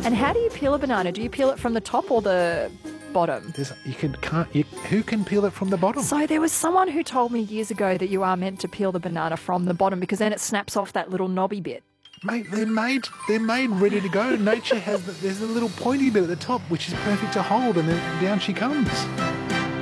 And how do you peel a banana? Do you peel it from the top or the bottom? Who can peel it from the bottom? So there was someone who told me years ago that you are meant to peel the banana from the bottom because then it snaps off that little knobby bit. Mate, they're made ready to go. Nature there's a little pointy bit at the top which is perfect to hold, and then down she comes.